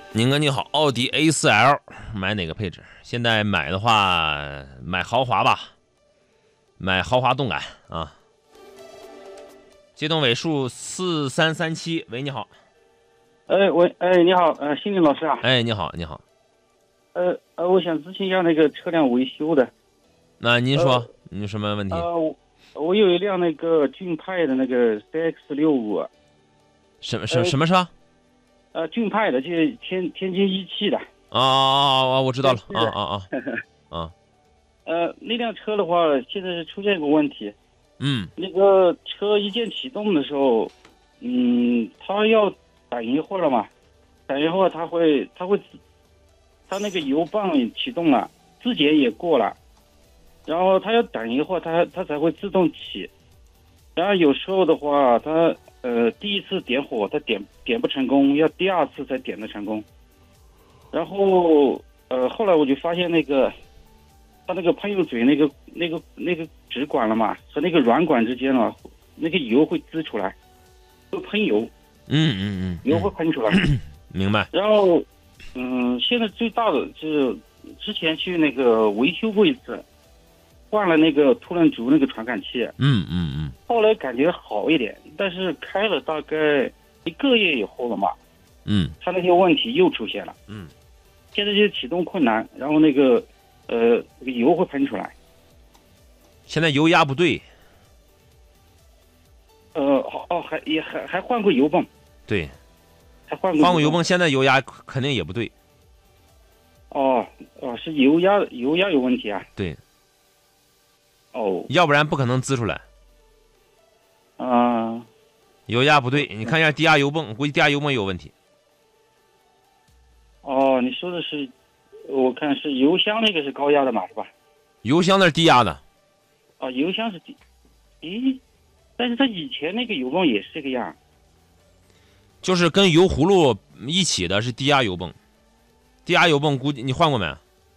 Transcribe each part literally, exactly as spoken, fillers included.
宁哥你好，奥迪 A 四 L 买哪个配置？现在买的话，买豪华吧，买豪华动感啊。接动尾数四三三七，喂，你好。 哎，喂，哎，你好，呃，心灵老师啊。 哎，你好，你好。 呃呃，我想咨询一下那个车辆维修的。 那您说， 呃、 你有什么问题？ 呃，我我有一辆那个骏派的那个 C X 六五。 什么什什么车？ 呃，骏派的，就是天天津一汽的。 啊啊啊！我知道了，啊啊啊啊。 呃，那辆车的话，现在是出现一个问题。 嗯。 那个车一键启动的时候，嗯，它要等一会儿了嘛，等一会儿它会它会它那个油泵启动了，质检也过了，然后它要等一会儿它它才会自动起。然后有时候的话，它呃第一次点火它点点不成功，要第二次才点的成功。然后呃后来我就发现那个它那个喷油嘴那个那个那个直管了嘛，和那个软管之间啊，那个油会滋出来，会喷油。 嗯嗯嗯， 油会喷出来。 明白。 然后嗯，现在最大的就是之前去那个维修过一次，换了那个凸轮轴那个传感器。 嗯嗯嗯。 后来感觉好一点，但是开了大概一个月以后了嘛， 嗯， 它那些问题又出现了。 嗯， 现在就启动困难，然后那个呃那个油会喷出来。 现在油压不对。 呃，哦哦，还也还还换过油泵。 对， 还换过换过油泵，现在油压肯定也不对。 哦哦，是油压油压有问题啊？ 对。 哦， 要不然不可能滋出来。 啊、呃， 油压不对，你看一下低压油泵，估计低压油泵有问题。 哦，你说的是，我看是油箱那个是高压的嘛，是吧？ 油箱那是低压的。 哦，油箱是低，咦？但是它以前那个油泵也是这个样。 就是跟油葫芦一起的是低压油泵。低压油泵估计你换过没？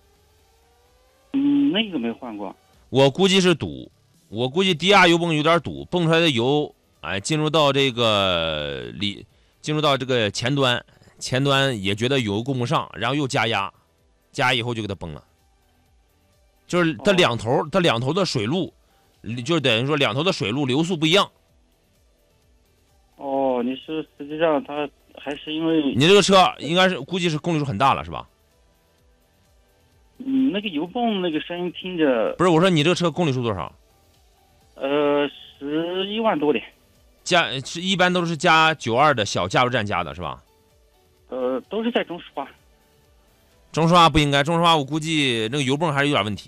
嗯，那个没换过。 我估计是堵，我估计低压油泵有点堵，泵出来的油，哎，进入到这个里，进入到这个前端，前端也觉得油供不上，然后又加压，加压以后就给它崩了。就是它两头，它两头的水路，就等于说两头的水路流速不一样。 哦，你是实际上它还是因为你这个车应该是估计是公里数很大了，是吧？ 嗯，那个油泵那个声音听着不是，我说你这个车公里数多少？ 呃，十一万多点。 加是一般都是加九二的小加油站加的是吧？ 呃，都是在中石化。 中石化不应该，中石化我估计那个油泵还是有点问题。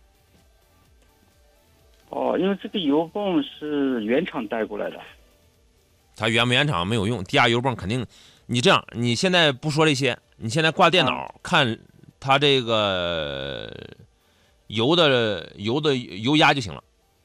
哦，因为这个油泵是原厂带过来的。 它原不原厂没有用，低压油泵肯定。你这样，你现在不说这些，你现在挂电脑、啊、看它这个油的油的油压就行了。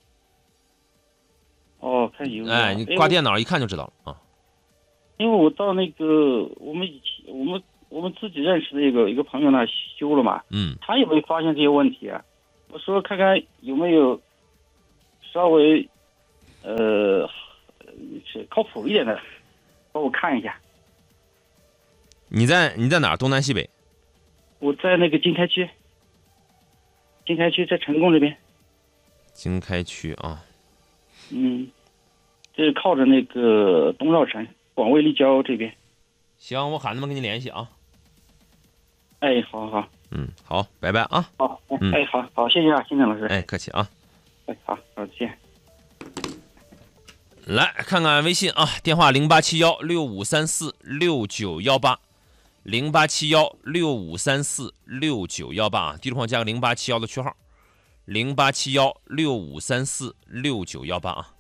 哦，看油压。 哎，你挂电脑一看就知道了啊。 因为我到那个我们以前我们我们自己认识的一个一个朋友那修了嘛， 嗯， 他也没发现这些问题啊。我说看看有没有稍微呃是靠谱一点的，帮我看一下。 你在你在哪儿？东南西北？ 我在那个经开区。经开区在成功这边。 经开区啊。 嗯，这是靠着那个东绕城广卫立交这边。 行，我喊他们跟你联系啊。 哎，好好好。 嗯，好，拜拜啊。 好， 嗯， 哎，好好，谢谢啊，金正老师。 哎，客气啊。 哎，好，好，再见。 来看看微信啊，电话零八七幺六五三四六九幺八，零八七幺六五三四六九幺八啊，地图框加个零八七幺的区号，零八七幺六五三四六九幺八啊。